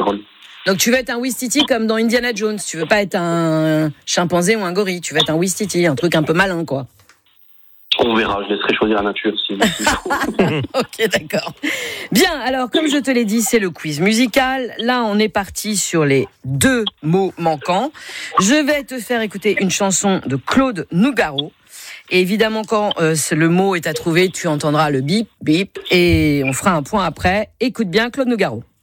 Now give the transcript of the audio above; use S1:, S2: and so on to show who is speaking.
S1: rôle.
S2: Donc tu veux être un Ouistiti comme dans Indiana Jones. Tu veux pas être un chimpanzé ou un gorille. Tu veux être un Ouistiti, un truc un peu malin, quoi.
S1: On verra, je laisserai choisir la nature.
S2: Ok, d'accord. Bien, alors comme je te l'ai dit, c'est le quiz musical. Là, on est parti sur les 2 mots manquants. Je vais te faire écouter une chanson de Claude Nougaro. Et évidemment, quand le mot est à trouver, tu entendras le bip, bip, et on fera un point après. Écoute bien Claude Nougaro.